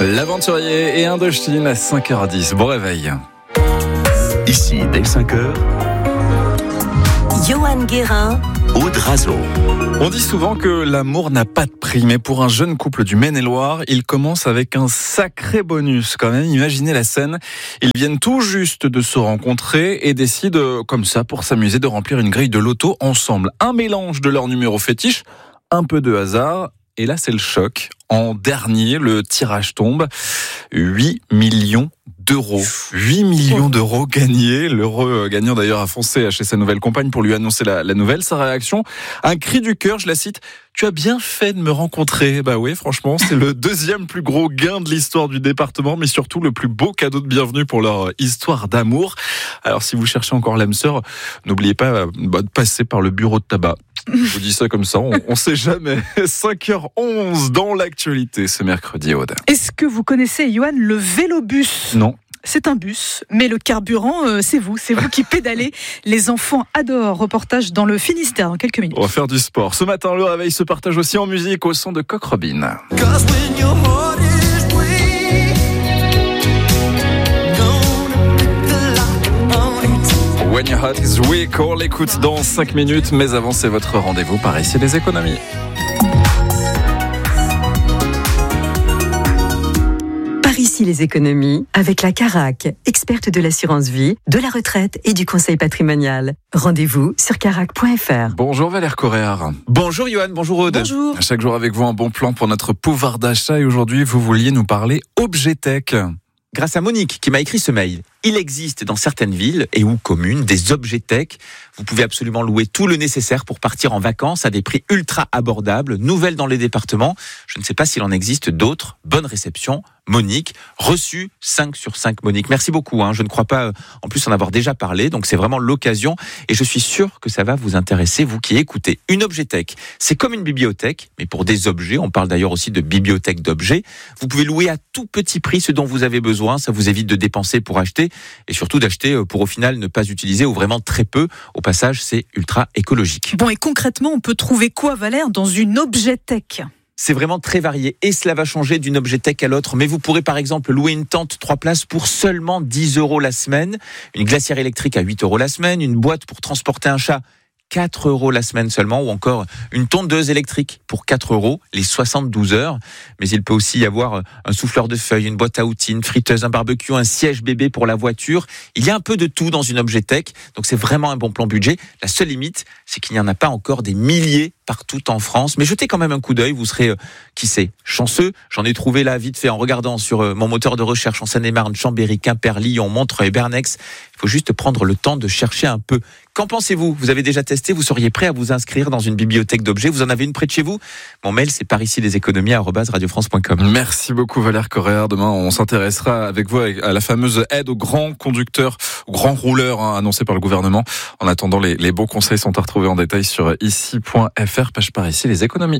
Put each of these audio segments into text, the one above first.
L'aventurier et Indochine à 5h10. Bon réveil. Ici, dès 5h, Johan Guérin, Aude Razo. On dit souvent que l'amour n'a pas de prix, mais pour un jeune couple du Maine-et-Loire, il commence avec un sacré bonus quand même. Imaginez la scène. Ils viennent tout juste de se rencontrer et décident, comme ça, pour s'amuser, de remplir une grille de loto ensemble. Un mélange de leurs numéros fétiches, un peu de hasard. Et là, c'est le choc. En dernier, le tirage tombe. 8 millions d'euros. 8 millions d'euros gagnés. L'heureux gagnant d'ailleurs a foncé chez sa nouvelle compagne pour lui annoncer la nouvelle. Sa réaction, un cri du cœur, je la cite. Tu as bien fait de me rencontrer. Bah oui, franchement, c'est le deuxième plus gros gain de l'histoire du département, mais surtout le plus beau cadeau de bienvenue pour leur histoire d'amour. Alors si vous cherchez encore l'âme sœur, n'oubliez pas de passer par le bureau de tabac. Je vous dis ça comme ça, on sait jamais. 5h11 dans l'actualité ce mercredi, Aude. Est-ce que vous connaissez, Johan, le vélobus ? Non. C'est un bus, mais le carburant, c'est vous qui pédalez. Les enfants adorent. Reportage dans le Finistère dans quelques minutes. On va faire du sport. Ce matin, le réveil se partage aussi en musique au son de Coq Robin. When your heart is weak, on l'écoute dans 5 minutes, mais avant c'est votre rendez-vous par ici les économies. par ici les économies, avec la Carac, experte de l'assurance vie, de la retraite et du conseil patrimonial. Rendez-vous sur carac.fr. Bonjour Valère Corréard. Bonjour Johan, bonjour Aude. Bonjour. Chaque jour avec vous un bon plan pour notre pouvoir d'achat et aujourd'hui vous vouliez nous parler Objetech. Grâce à Monique qui m'a écrit ce mail. Il existe dans certaines villes et ou communes des Objetech. Vous pouvez absolument louer tout le nécessaire pour partir en vacances à des prix ultra abordables, nouvelles dans les départements. Je ne sais pas s'il en existe d'autres. Bonne réception, Monique. Reçu 5 sur 5 Monique. Merci beaucoup. Je ne crois pas en plus en avoir déjà parlé, donc c'est vraiment l'occasion et je suis sûr que ça va vous intéresser, vous qui écoutez. Une Objetech, c'est comme une bibliothèque, mais pour des objets. On parle d'ailleurs aussi de bibliothèque d'objets. Vous pouvez louer à tout petit prix ce dont vous avez besoin. Ça vous évite de dépenser pour acheter et surtout d'acheter pour au final ne pas utiliser ou vraiment très peu. Au passage, c'est ultra écologique. Bon, et concrètement, on peut trouver quoi, Valère, dans une Objetech ? C'est vraiment très varié et cela va changer d'une Objetech à l'autre. Mais vous pourrez par exemple louer une tente 3 places pour seulement 10 € la semaine, une glacière électrique à 8 € la semaine, une boîte pour transporter un chat 4 € la semaine seulement, ou encore une tondeuse électrique pour 4 € les 72 heures. Mais il peut aussi y avoir un souffleur de feuilles, une boîte à outils, une friteuse, un barbecue, un siège bébé pour la voiture. Il y a un peu de tout dans une Objetech, donc c'est vraiment un bon plan budget. La seule limite, c'est qu'il n'y en a pas encore des milliers partout en France. Mais jetez quand même un coup d'œil, vous serez, qui sait, chanceux. J'en ai trouvé là vite fait en regardant sur mon moteur de recherche en Seine-et-Marne, Chambéry, Quimper, Lyon, Montreuil, Bernex. Il faut juste prendre le temps de chercher un peu. Qu'en pensez-vous ? Vous avez déjà testé ? Vous seriez prêt à vous inscrire dans une bibliothèque d'objets ? Vous en avez une près de chez vous ? Mon mail, c'est paricileséconomies@radiofrance.com. Merci beaucoup Valère Corréard. Demain, on s'intéressera avec vous à la fameuse aide aux grands conducteurs, aux grands rouleurs annoncée par le gouvernement. En attendant, les bons conseils sont à retrouver en détail sur ici.fr, page par ici, les économies.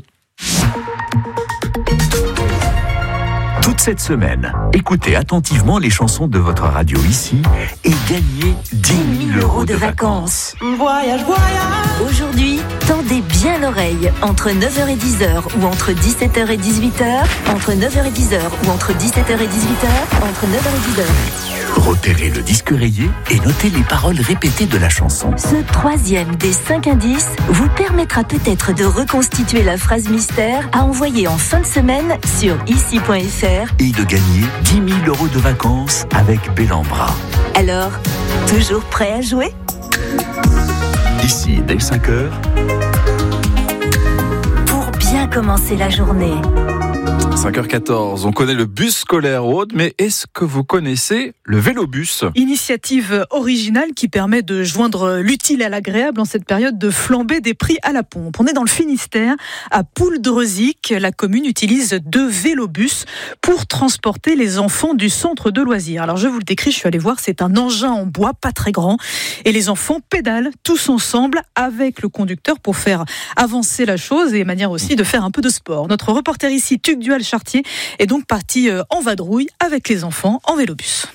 Toute cette semaine, écoutez attentivement les chansons de votre radio ici et gagnez 10 000 € de vacances. Voyage, voyage. Aujourd'hui, tendez bien l'oreille. Entre 9h et 10h ou entre 17h et 18h. Entre 9h et 10h ou entre 17h et 18h. Entre 9h et 10h. Repérez le disque rayé et notez les paroles répétées de la chanson. Ce troisième des 5 indices vous permettra peut-être de reconstituer la phrase mystère à envoyer en fin de semaine sur ici.fr et de gagner 10 000 € de vacances avec Bellambra. Alors, toujours prêt à jouer ? Ici, dès 5h, pour bien commencer la journée. 5h14, on connaît le bus scolaire Aude, mais est-ce que vous connaissez le vélobus ? Initiative originale qui permet de joindre l'utile à l'agréable en cette période de flambée des prix à la pompe. On est dans le Finistère, à Pouldreuzic. La commune utilise 2 vélobus pour transporter les enfants du centre de loisirs. Alors je vous le décris, je suis allée voir, c'est un engin en bois, pas très grand. Et les enfants pédalent tous ensemble avec le conducteur pour faire avancer la chose et manière aussi de faire un peu de sport. Notre reporter ici, Tugdual-Chartier, est donc parti en vadrouille avec les enfants en vélobus.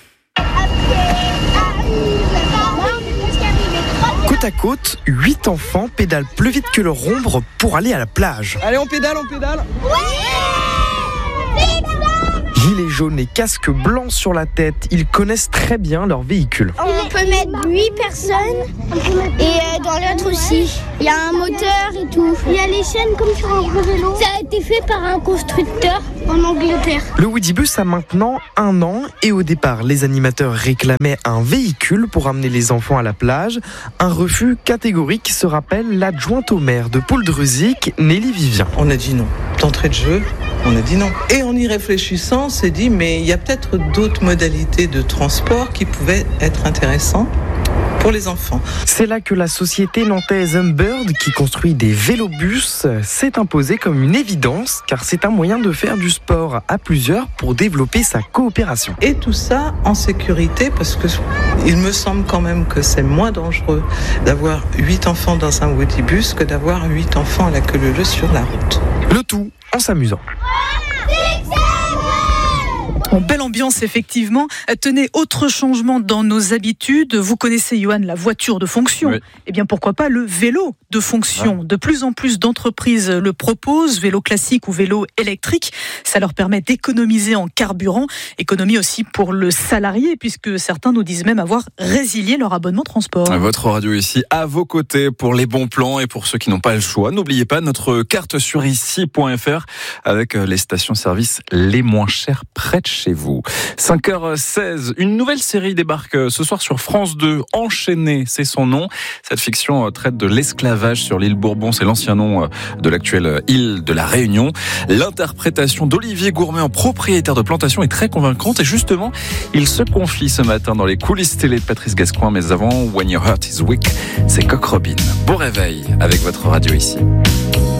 Côte à côte, 8 enfants pédalent plus vite que leur ombre pour aller à la plage. Allez, on pédale. Gilets jaunes jaune et casque blanc sur la tête. Ils connaissent très bien leur véhicule. On peut mettre 8 personnes et dans l'autre aussi. Il y a un moteur et tout. Il y a les chaînes comme sur un gros vélo. Ça a été fait par un constructeur en Angleterre. Le Woodybus a maintenant 1 an et au départ, les animateurs réclamaient un véhicule pour amener les enfants à la plage. Un refus catégorique, se rappelle l'adjointe au maire de Pouldreuzic, Nelly Vivien. On a dit non. D'entrée de jeu, on a dit non. Et en y réfléchissant, on s'est dit mais il y a peut-être d'autres modalités de transport qui pouvaient être intéressantes pour les enfants. C'est là que la société nantaise Humbird, qui construit des vélobus, s'est imposée comme une évidence, car c'est un moyen de faire du sport à plusieurs pour développer sa coopération. Et tout ça en sécurité, parce que il me semble quand même que c'est moins dangereux d'avoir 8 enfants dans un Woodybus que d'avoir 8 enfants à la queue leu-leu sur la route. Le tout en s'amusant. Belle ambiance, effectivement. Tenez, autre changement dans nos habitudes. Vous connaissez, Johan, la voiture de fonction. Oui. Eh bien, pourquoi pas le vélo de fonction. De plus en plus d'entreprises le proposent, vélo classique ou vélo électrique. Ça leur permet d'économiser en carburant. Économie aussi pour le salarié, puisque certains nous disent même avoir résilié leur abonnement transport. Votre radio ici, à vos côtés pour les bons plans et pour ceux qui n'ont pas le choix. N'oubliez pas notre carte sur ici.fr avec les stations-service les moins chères près de chez vous. 5h16, une nouvelle série débarque ce soir sur France 2. Enchaîné, c'est son nom. Cette fiction traite de l'esclavage sur l'île Bourbon. C'est l'ancien nom de l'actuelle île de la Réunion. L'interprétation d'Olivier Gourmet en propriétaire de plantation est très convaincante. Et justement, il se confie ce matin dans les coulisses télé de Patrice Gascoigne. Mais avant, When Your Heart is Weak, c'est Coq Robin. Bon réveil avec votre radio ici.